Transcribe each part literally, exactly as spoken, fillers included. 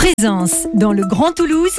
Présence dans le Grand Toulouse,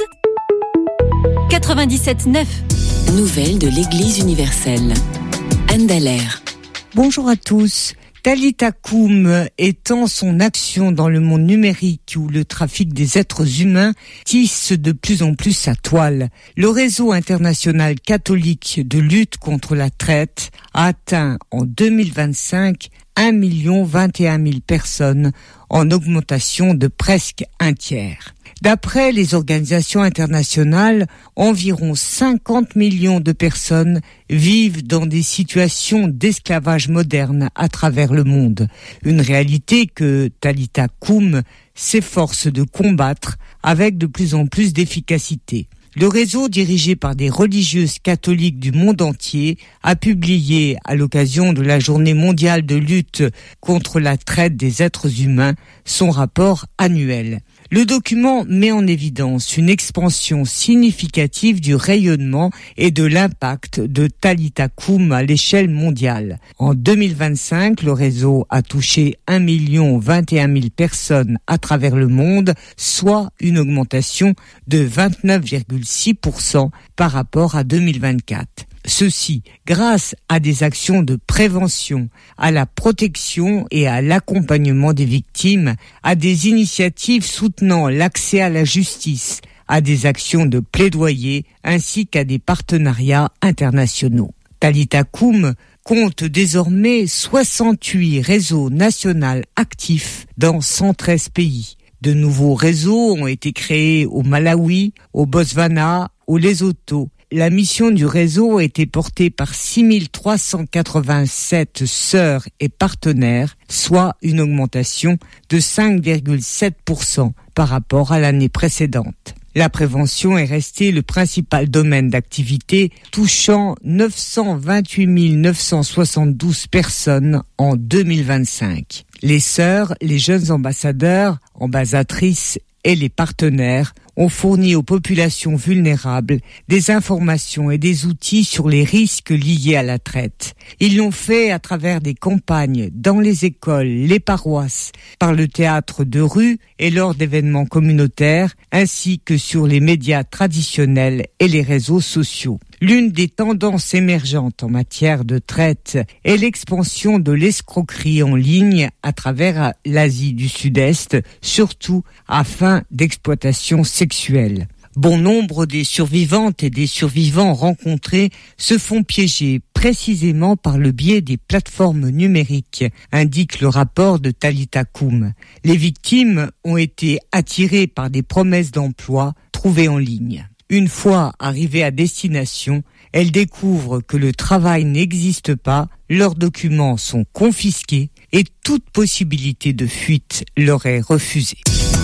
quatre-vingt-dix-sept neuf. Nouvelles de l'Église universelle. Anne Dallaire. Bonjour à tous. Talitha Koum étend son action dans le monde numérique où le trafic des êtres humains tisse de plus en plus sa toile. Le réseau international catholique de lutte contre la traite a atteint en deux mille vingt-cinq un million vingt et un mille personnes, en augmentation de presque un tiers. D'après les organisations internationales, environ cinquante millions de personnes vivent dans des situations d'esclavage moderne à travers le monde. Une réalité que Talitha Koum s'efforce de combattre avec de plus en plus d'efficacité. Le réseau, dirigé par des religieuses catholiques du monde entier, a publié, à l'occasion de la Journée mondiale de lutte contre la traite des êtres humains, son rapport annuel. Le document met en évidence une expansion significative du rayonnement et de l'impact de Talitha Koum à l'échelle mondiale. En deux mille vingt-cinq, le réseau a touché un million vingt et un mille personnes à travers le monde, soit une augmentation de vingt-neuf virgule six pour cent par rapport à deux mille vingt-quatre. Ceci grâce à des actions de prévention, à la protection et à l'accompagnement des victimes, à des initiatives soutenant l'accès à la justice, à des actions de plaidoyer ainsi qu'à des partenariats internationaux. Talitha Koum compte désormais soixante-huit réseaux nationaux actifs dans cent treize pays. De nouveaux réseaux ont été créés au Malawi, au Botswana, au Lesotho. La mission du réseau a été portée par six mille trois cent quatre-vingt-sept sœurs et partenaires, soit une augmentation de cinq virgule sept pour cent par rapport à l'année précédente. La prévention est restée le principal domaine d'activité, touchant neuf cent vingt-huit mille neuf cent soixante-douze personnes en deux mille vingt-cinq. Les sœurs, les jeunes ambassadeurs, ambassadrices et les partenaires ont fourni aux populations vulnérables des informations et des outils sur les risques liés à la traite. Ils l'ont fait à travers des campagnes dans les écoles, les paroisses, par le théâtre de rue et lors d'événements communautaires, ainsi que sur les médias traditionnels et les réseaux sociaux. L'une des tendances émergentes en matière de traite est l'expansion de l'escroquerie en ligne à travers l'Asie du Sud-Est, surtout à fin d'exploitation sexuelle. Bon nombre des survivantes et des survivants rencontrés se font piéger précisément par le biais des plateformes numériques, indique le rapport de Talitha Koum. Les victimes ont été attirées par des promesses d'emploi trouvées en ligne. Une fois arrivées à destination, elles découvrent que le travail n'existe pas, leurs documents sont confisqués et toute possibilité de fuite leur est refusée.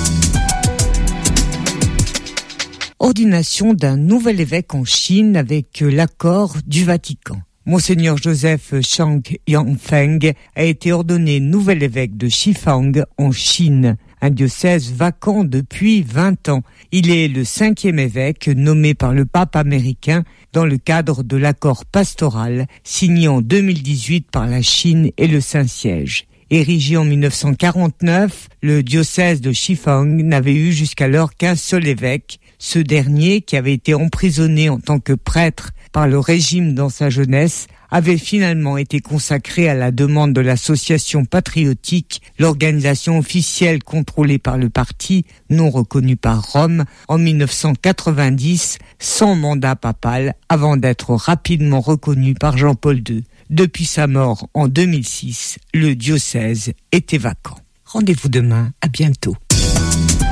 Ordination d'un nouvel évêque en Chine avec l'accord du Vatican. Monseigneur Joseph Chang Yangfeng a été ordonné nouvel évêque de Shifang en Chine, un diocèse vacant depuis vingt ans. Il est le cinquième évêque nommé par le pape américain dans le cadre de l'accord pastoral signé en deux mille dix-huit par la Chine et le Saint-Siège. Érigé en mille neuf cent quarante-neuf, le diocèse de Shifang n'avait eu jusqu'alors qu'un seul évêque. Ce dernier, qui avait été emprisonné en tant que prêtre par le régime dans sa jeunesse, avait finalement été consacré à la demande de l'association patriotique, l'organisation officielle contrôlée par le parti, non reconnue par Rome, en mille neuf cent quatre-vingt-dix, sans mandat papal, avant d'être rapidement reconnu par Jean-Paul deux. Depuis sa mort en deux mille six, le diocèse était vacant. Rendez-vous demain, à bientôt.